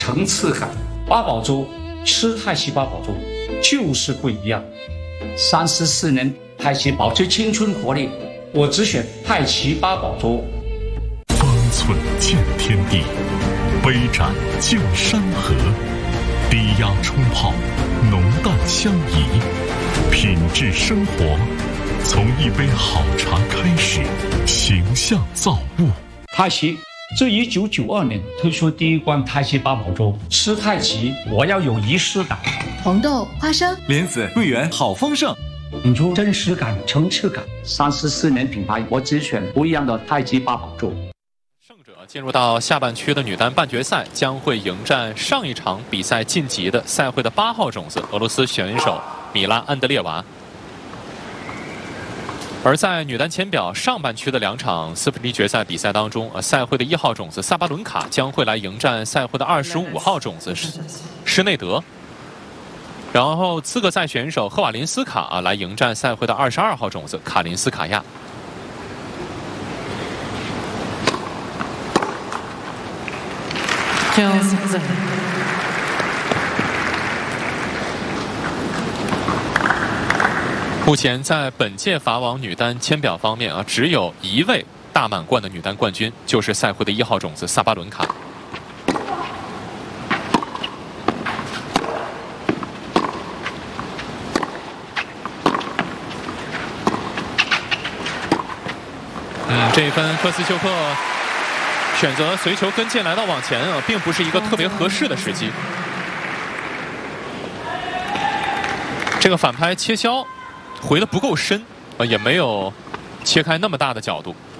层次感。八宝粥吃太极八宝粥就是不一样。34年太极保持青春活力，我只选太极八宝粥。 方寸见天地，杯盏见山河，低压冲泡，浓淡相宜，品质生活从一杯好茶开始，形象造物。 太极自1992年推出第一罐太极八宝粥，吃太极我要有仪式感。 红豆、花生、 莲子、桂圆，好丰盛， 品出真实感、层次感。34年品牌，我只选不一样的太极八宝粥。 胜者进入到下半区的女单半决赛，将会迎战上一场比赛晋级的赛会的8号种子俄罗斯选手米拉安德烈娃。而在女单前表上半区的2场斯普尼决赛比赛当中，赛会的1号种子萨巴伦卡将会来迎战赛会的25号种子施内德，然后资格赛选手赫瓦林斯卡来迎战赛会的22号种子卡林斯卡娅。目前在本届法网女单签表方面只有1位大满贯的女单冠军，就是赛会的1号种子萨巴伦卡。这一分科斯丘克选择随球跟进来到网前并不是一个特别合适的时机。这个反拍切削回得不够深，也没有切开那么大的角度。